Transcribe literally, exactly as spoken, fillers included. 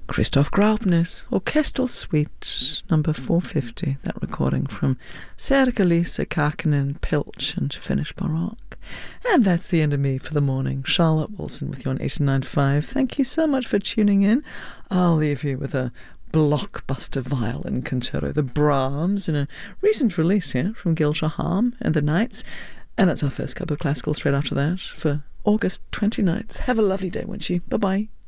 Christoph Graupner's Orchestral Suite number four fifty, that recording from Serge-Lise Kakinen, Pilch and Finnish Baroque. And that's the end of me for the morning. Charlotte Wilson with you on eighty-nine point five. Thank you so much for tuning in. I'll leave you with a blockbuster violin concerto, the Brahms, in a recent release here from Gil Shaham and the Knights. And it's our first cup of classical straight after that for August twenty-ninth. Have a lovely day, won't you? Bye-bye.